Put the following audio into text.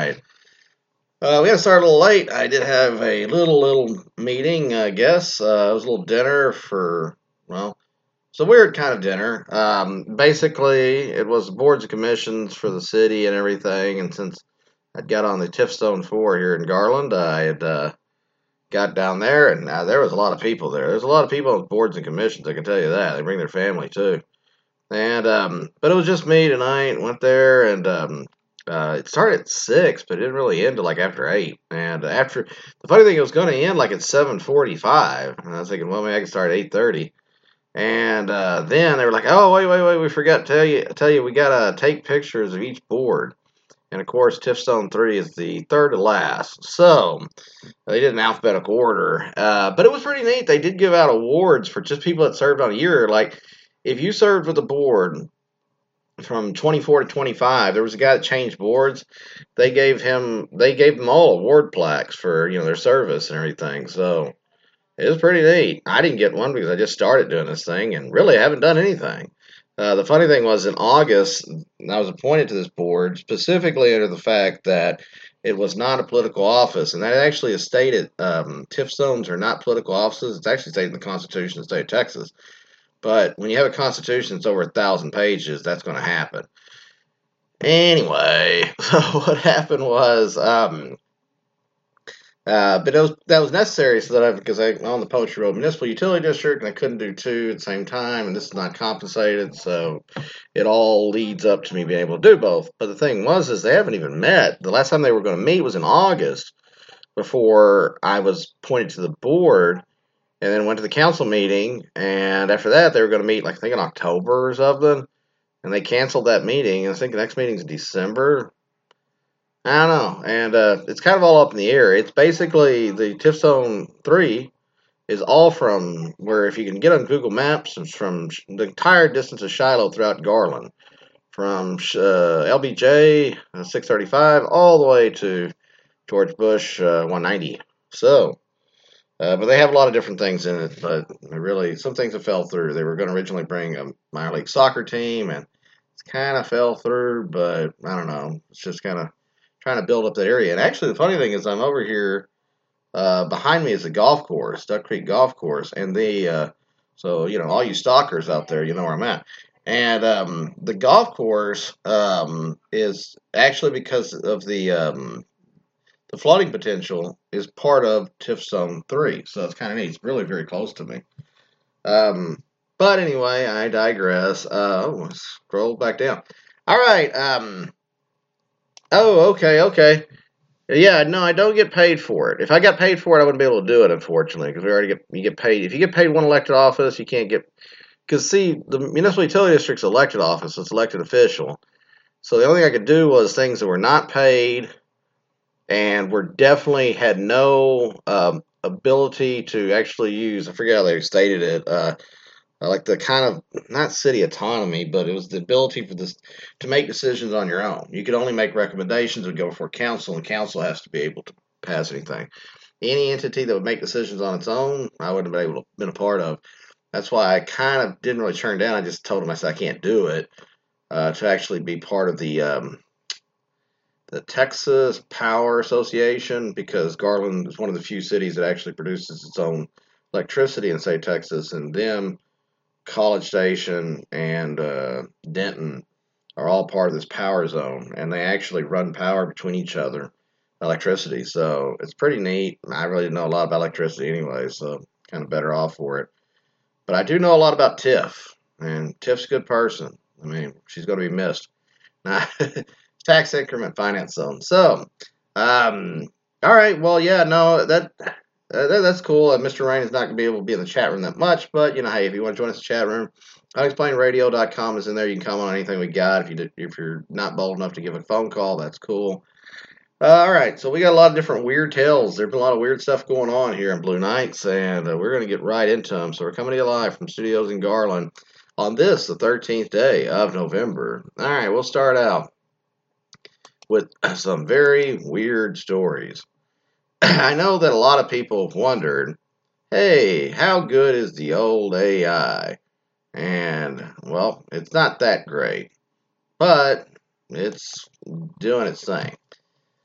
right. We had to start a little late. I did have a little meeting, I guess. It was a little dinner for, well, it's a weird kind of dinner. Basically, it was boards and commissions for the city and everything. And since I'd got on the Tiffstone 4 here in Garland, I had got down there, and there was a lot of people there. There's a lot of people on boards and commissions, I can tell you that. They bring their family, too. And but it was just me tonight. Went there, and it started at 6, but it didn't really end till like after 8. And after the funny thing, it was going to end like at 7:45, and I was thinking, well, maybe I can start at 8:30. And then they were like, "Oh, wait, we forgot to tell you, we gotta take pictures of each board." And of course, Tiffstone 3 is the third to last, so they did an alphabetical order. But it was pretty neat. They did give out awards for just people that served on a year. Like, if you served with the board from 24 to 25, there was a guy that changed boards. They gave them all award plaques for their service and everything. So it was pretty neat. I didn't get one because I just started doing this thing and really haven't done anything. The funny thing was in August, I was appointed to this board specifically under the fact that it was not a political office, and that actually is stated. Tiffstones are not political offices. It's actually stated in the Constitution of the state of Texas. But when you have a constitution that's over 1,000 pages, that's going to happen. Anyway, so what happened was, but that was necessary so that because I on the poster wrote municipal utility district, and I couldn't do two at the same time, and this is not compensated, so it all leads up to me being able to do both. But the thing is they haven't even met. The last time they were going to meet was in August, before I was appointed to the board. And then went to the council meeting, and after that, they were going to meet, like, I think in October or something, and they canceled that meeting, and I think the next meeting's in December. I don't know, and it's kind of all up in the air. It's basically, the Tiffstone 3 is all from where, if you can get on Google Maps, it's from the entire distance of Shiloh throughout Garland, from LBJ 635 all the way to George Bush 190. So, but they have a lot of different things in it, but really, some things have fell through. They were going to originally bring a minor league soccer team, and it's kind of fell through, but I don't know. It's just kind of trying to build up that area. And actually, the funny thing is I'm over here, behind me is a golf course, Duck Creek Golf Course, and so, all you stalkers out there, you know where I'm at. And the golf course is actually because of the flooding potential is part of Tiffstone 3, so it's kind of neat. It's really very close to me. But anyway, I digress. Scroll back down. All right. Okay. Yeah, no, I don't get paid for it. If I got paid for it, I wouldn't be able to do it, unfortunately, because you get paid. If you get paid one elected office, you can't get. Because see, the municipal utility district's elected office. It's elected official. So the only thing I could do was things that were not paid, and were definitely had no ability to actually use. I forget how they stated it. Like the kind of not city autonomy, but it was the ability for this to make decisions on your own. You could only make recommendations and go before council, and council has to be able to pass anything. Any entity that would make decisions on its own, I wouldn't have been able to been a part of. That's why I kind of didn't really turn down. I just told them I said I can't do it to actually be part of the Texas Power Association, because Garland is one of the few cities that actually produces its own electricity in, say, Texas, and them, College Station, and Denton are all part of this power zone, and they actually run power between each other, electricity, so it's pretty neat. I really didn't know a lot about electricity anyway, so kind of better off for it. But I do know a lot about Tiff, and Tiff's a good person. I mean, she's going to be missed. Tax increment finance zone. So, all right. Well, yeah, no, that's cool. Mr. Rain is not going to be able to be in the chat room that much, but hey, if you want to join us in the chat room, unexplainedradio.com is in there. You can comment on anything we got. If you're not bold enough to give a phone call, that's cool. All right, so we got a lot of different weird tales. There's been a lot of weird stuff going on here in Blue Nights, and we're going to get right into them. So we're coming to you live from studios in Garland on this, the 13th day of November. All right, we'll start out with some very weird stories. I know that a lot of people have wondered, hey, how good is the old AI? And, well, it's not that great, but it's doing its thing.